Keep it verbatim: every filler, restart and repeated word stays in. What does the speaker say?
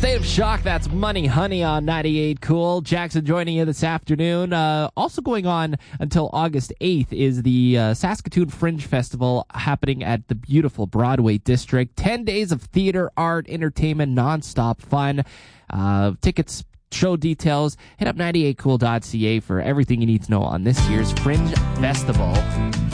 State of Shock, that's Money Honey on ninety-eight Cool. Jackson joining you this afternoon. Uh, also going on until August eighth is the uh, Saskatoon Fringe Festival happening at the beautiful Broadway District. Ten days of theater, art, entertainment, nonstop fun. Uh, tickets, show details, hit up ninety-eight cool dot c a for everything you need to know on this year's Fringe Festival.